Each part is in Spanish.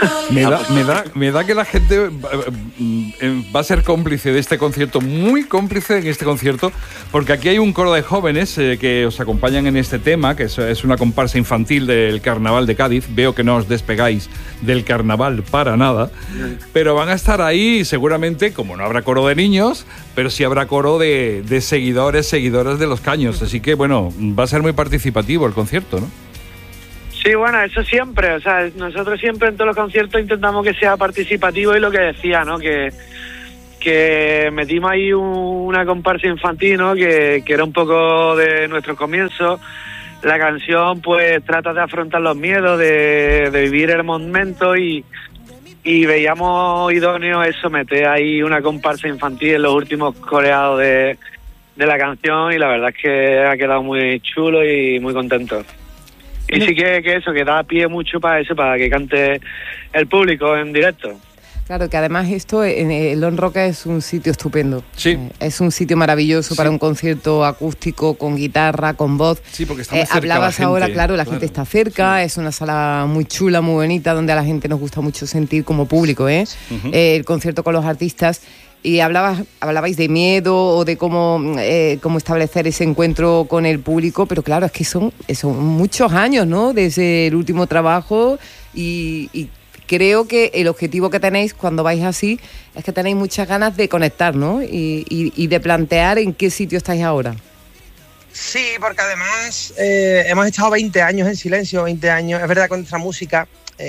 Me da que la gente va a ser cómplice de este concierto, muy cómplice en este concierto, porque aquí hay un coro de jóvenes que os acompañan en este tema, que es una comparsa infantil del Carnaval de Cádiz. Veo que no os despegáis del carnaval para nada, pero van a estar ahí seguramente, como no habrá coro de niños, pero sí habrá coro de seguidoras de los Caños, así que bueno, va a ser muy participativo el concierto, ¿no? Sí, bueno, eso siempre, o sea, nosotros siempre en todos los conciertos intentamos que sea participativo, y lo que decía, ¿no? Que metimos ahí una comparsa infantil, ¿no? Que era un poco de nuestros comienzos. La canción pues trata de afrontar los miedos, de vivir el momento, y veíamos idóneo eso, meter ahí una comparsa infantil en los últimos coreados de la canción, y la verdad es que ha quedado muy chulo y muy contento. Y sí que eso, que da pie mucho para eso, para que cante el público en directo. Claro, que además esto, el Don Roca es un sitio estupendo. Sí. Es un sitio maravilloso para un concierto acústico, con guitarra, con voz. Sí, porque está muy cerca hablabas la gente. Ahora, claro, la gente está cerca, sí. Es una sala muy chula, muy bonita, donde a la gente nos gusta mucho sentir como público, el concierto con los artistas. Y hablabais de miedo o de cómo establecer ese encuentro con el público, pero claro, es que son muchos años, ¿no? Desde el último trabajo, y creo que el objetivo que tenéis cuando vais así es que tenéis muchas ganas de conectar, ¿no? Y de plantear en qué sitio estáis ahora. Sí, porque además hemos estado 20 años en silencio, 20 años. Es verdad que nuestra música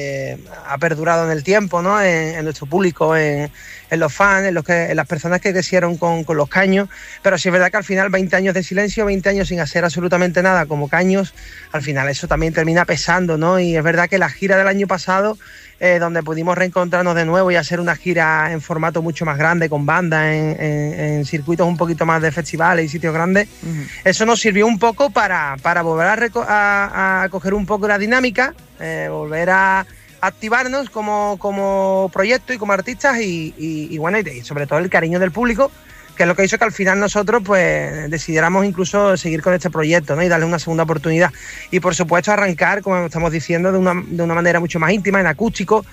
ha perdurado en el tiempo, ¿no? En nuestro público, en los fans, en las personas que crecieron con los Caños, pero sí es verdad que al final 20 años de silencio, 20 años sin hacer absolutamente nada como Caños, al final eso también termina pesando, ¿no? Y es verdad que la gira del año pasado, donde pudimos reencontrarnos de nuevo y hacer una gira en formato mucho más grande, con bandas, en circuitos un poquito más de festivales y sitios grandes, eso nos sirvió un poco para volver a coger un poco la dinámica, volver a activarnos como proyecto y como artistas, y bueno, y sobre todo el cariño del público, que es lo que hizo que al final nosotros pues decidiéramos incluso seguir con este proyecto, ¿no? Y darle una segunda oportunidad, y por supuesto arrancar, como estamos diciendo, de una manera mucho más íntima, en acústico,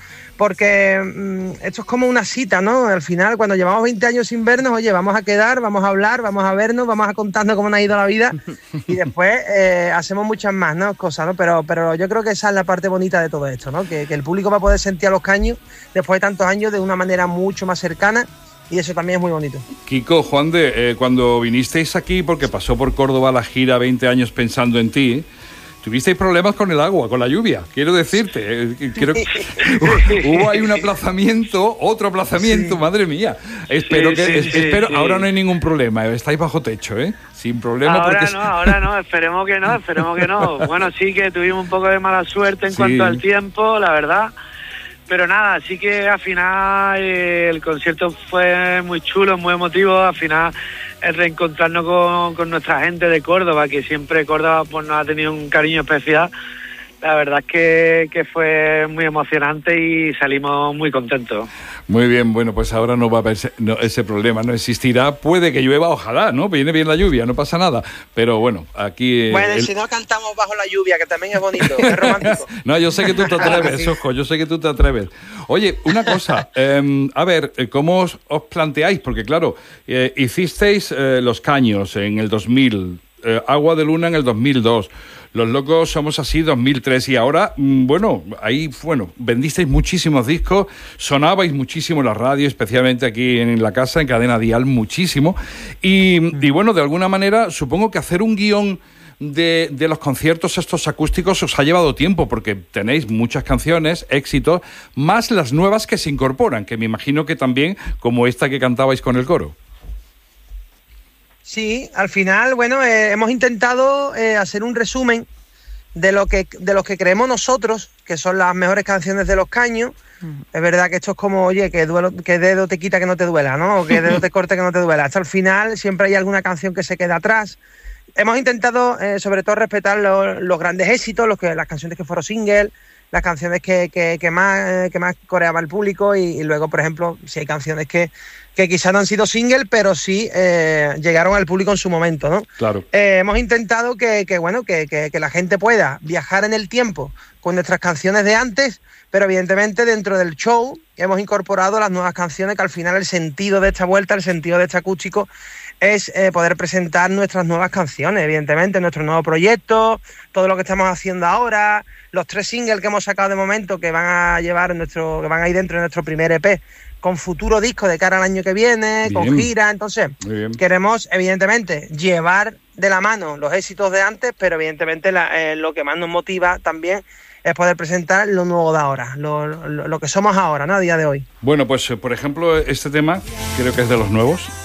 porque esto es como una cita, ¿no? Al final, cuando llevamos 20 años sin vernos, oye, vamos a quedar, vamos a hablar, vamos a vernos, vamos a contarnos cómo nos ha ido la vida, y después hacemos muchas más, ¿no? Cosas, ¿no? Pero yo creo que esa es la parte bonita de todo esto, ¿no? Que el público va a poder sentir a los Caños después de tantos años de una manera mucho más cercana, y eso también es muy bonito. Kiko, Juan cuando vinisteis aquí, porque pasó por Córdoba la gira 20 años pensando en ti, tuvisteis problemas con el agua, con la lluvia, quiero decirte. Hubo ahí otro aplazamiento, sí. Madre mía. Espero, ahora no hay ningún problema, estáis bajo techo, sin problema. Ahora no, esperemos que no. Bueno, sí que tuvimos un poco de mala suerte en cuanto al tiempo, la verdad. Pero nada, sí que al final el concierto fue muy chulo, muy emotivo. Al final el reencontrarnos con nuestra gente de Córdoba, que siempre Córdoba pues nos ha tenido un cariño especial. La verdad es que fue muy emocionante y salimos muy contentos. Muy bien, bueno, pues ahora no va a haber ese problema, no existirá. Puede que llueva, ojalá, ¿no? Viene bien la lluvia, no pasa nada. Pero bueno, aquí... Bueno, si no cantamos bajo la lluvia, que también es bonito, es romántico. No, yo sé que tú te atreves, ojo, yo sé que tú te atreves. Oye, una cosa, a ver, ¿cómo os planteáis? Porque claro, hicisteis Los Caños en el 2000, Agua de Luna en el 2002... Los Locos Somos Así 2003, y ahora, vendisteis muchísimos discos, sonabais muchísimo en la radio, especialmente aquí en la casa, en Cadena Dial, muchísimo, y bueno, de alguna manera, supongo que hacer un guión de los conciertos estos acústicos os ha llevado tiempo, porque tenéis muchas canciones, éxitos, más las nuevas que se incorporan, que me imagino que también, como esta que cantabais con el coro. Sí, al final, hemos intentado hacer un resumen de los que creemos nosotros que son las mejores canciones de Los Caños. Es verdad que esto es como, oye, que dedo te quita que no te duela, ¿no? O que dedo te corte que no te duela. Hasta el final siempre hay alguna canción que se queda atrás. Hemos intentado, sobre todo, respetar los grandes éxitos, las canciones que fueron single, las canciones que más coreaba el público, y luego, por ejemplo, si hay canciones que quizás no han sido single, pero sí llegaron al público en su momento, ¿no? Claro. Hemos intentado que la gente pueda viajar en el tiempo con nuestras canciones de antes, pero evidentemente dentro del show hemos incorporado las nuevas canciones, que al final el sentido de esta vuelta, el sentido de este acústico es poder presentar nuestras nuevas canciones, evidentemente, nuestro nuevo proyecto, todo lo que estamos haciendo ahora, los 3 singles que hemos sacado de momento que van a ir dentro de nuestro primer EP, con futuro disco de cara al año que viene, bien, con gira. Entonces queremos evidentemente llevar de la mano los éxitos de antes, pero evidentemente lo que más nos motiva también es poder presentar lo nuevo de ahora, lo que somos ahora, ¿no? A día de hoy. Bueno, pues por ejemplo, este tema creo que es de los nuevos.